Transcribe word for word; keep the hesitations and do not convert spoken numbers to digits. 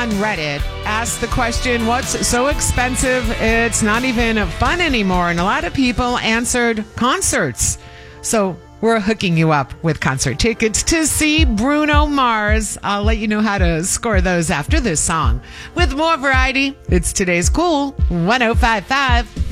on Reddit asked the question, what's so expensive it's not even fun anymore? And a lot of people answered concerts. So we're hooking you up with concert tickets to see Bruno Mars. I'll let you know how to score those after this song. With more variety, it's today's Cool one oh five point five.